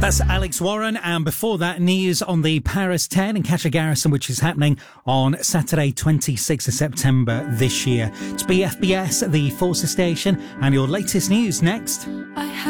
That's Alex Warren, and before that, news on the Paris 10 in Catcher Garrison, which is happening on Saturday, 26th of September this year. It's BFBS, the Forces station, and your latest news next. I have